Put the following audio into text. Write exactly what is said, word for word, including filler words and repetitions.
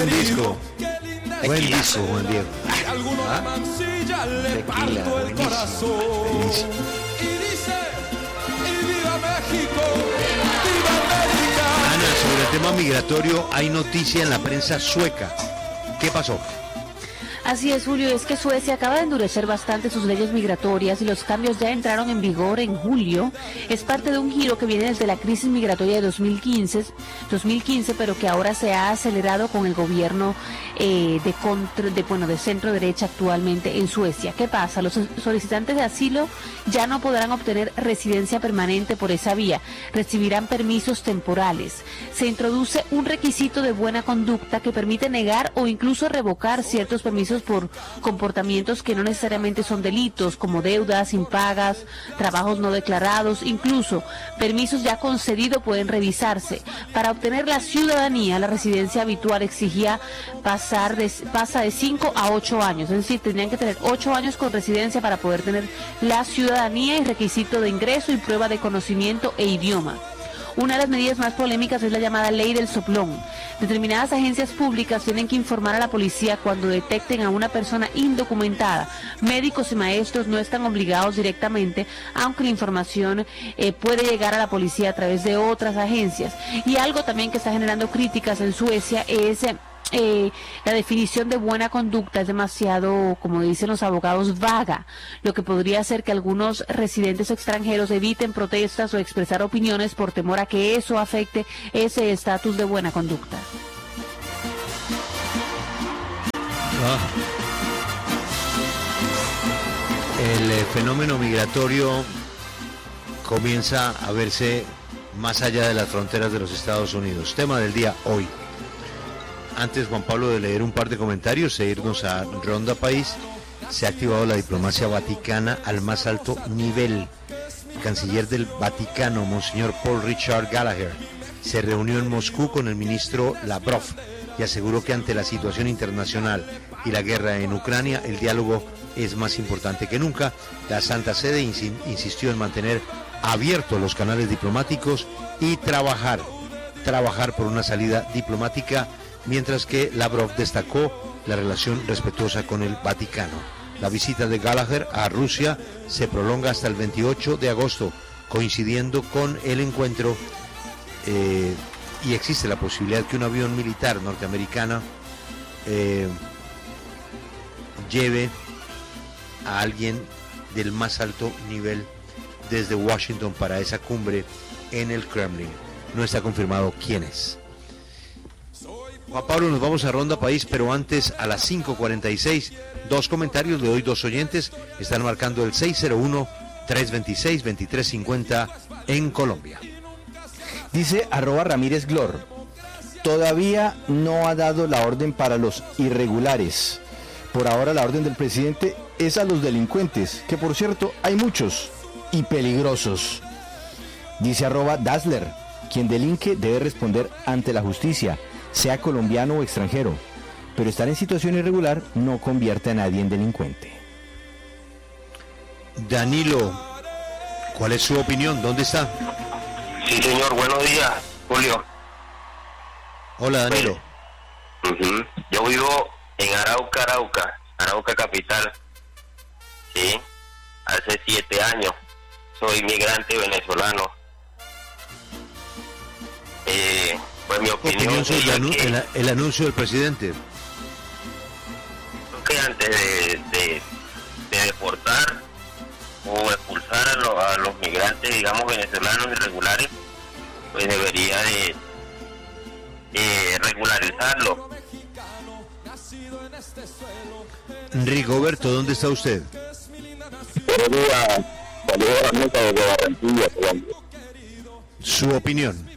buen disco. Buen disco, Juan Diego. ¿Ah? Tequila, buenísimo. buenísimo. Ana, sobre el tema migratorio hay noticia en la prensa sueca. ¿Qué pasó? Así es, Julio, es que Suecia acaba de endurecer bastante sus leyes migratorias y los cambios ya entraron en vigor en julio. Es parte de un giro que viene desde la crisis migratoria de dos mil quince, pero que ahora se ha acelerado con el gobierno eh, de, contra, de, bueno, de centro derecha actualmente en Suecia. ¿Qué pasa? Los solicitantes de asilo ya no podrán obtener residencia permanente por esa vía, recibirán permisos temporales. Se introduce un requisito de buena conducta que permite negar o incluso revocar ciertos permisos por comportamientos que no necesariamente son delitos, como deudas impagas, trabajos no declarados, incluso permisos ya concedidos pueden revisarse. Para obtener la ciudadanía, la residencia habitual exigía pasar de, pasa de cinco a ocho años, es decir, tendrían que tener ocho años con residencia para poder tener la ciudadanía y requisito de ingreso y prueba de conocimiento e idioma. Una de las medidas más polémicas es la llamada ley del soplón. Determinadas agencias públicas tienen que informar a la policía cuando detecten a una persona indocumentada. Médicos y maestros no están obligados directamente, aunque la información eh, puede llegar a la policía a través de otras agencias. Y algo también que está generando críticas en Suecia es... Eh, Eh, la definición de buena conducta es demasiado, como dicen los abogados, vaga, lo que podría hacer que algunos residentes extranjeros eviten protestas o expresar opiniones por temor a que eso afecte ese estatus de buena conducta. Ah. El eh, fenómeno migratorio comienza a verse más allá de las fronteras de los Estados Unidos. Tema del día hoy. Antes, Juan Pablo, de leer un par de comentarios e irnos a Ronda País, se ha activado la diplomacia vaticana al más alto nivel. El canciller del Vaticano, Monseñor Paul Richard Gallagher, se reunió en Moscú con el ministro Lavrov y aseguró que ante la situación internacional y la guerra en Ucrania, el diálogo es más importante que nunca. La Santa Sede insistió en mantener abiertos los canales diplomáticos y trabajar, trabajar por una salida diplomática, mientras que Lavrov destacó la relación respetuosa con el Vaticano. La visita de Gallagher a Rusia se prolonga hasta el veintiocho de agosto, coincidiendo con el encuentro, eh, y existe la posibilidad que un avión militar norteamericano eh, lleve a alguien del más alto nivel desde Washington para esa cumbre en el Kremlin. No está confirmado quién es. Juan Pablo, nos vamos a Ronda País, pero antes, a las cinco cuarenta y seis, dos comentarios de hoy, dos oyentes están marcando el seis cero uno, tres dos seis, dos tres cinco cero en Colombia. Dice arroba Ramírez Glor, todavía no ha dado la orden para los irregulares. Por ahora la orden del presidente es a los delincuentes, que por cierto hay muchos y peligrosos. Dice arroba Dazzler, quien delinque debe responder ante la justicia, sea colombiano o extranjero, pero estar en situación irregular no convierte a nadie en delincuente. Danilo, ¿cuál es su opinión? ¿Dónde está? Sí, señor, buenos días, Julio. Hola, Danilo. Uh-huh. Yo vivo en Arauca, Arauca, Arauca capital, sí, hace siete años. Soy migrante venezolano. Eh... Pues mi opinión, opinión sobre el, que, el, el anuncio del presidente. Creo que antes de, de, de deportar o expulsar a, lo, a los migrantes, digamos, venezolanos irregulares, pues debería de, de regularizarlo. Rigoberto, ¿dónde está usted? Buenos días, saludos a la mesa desde Barranquilla, Colombia. Su opinión.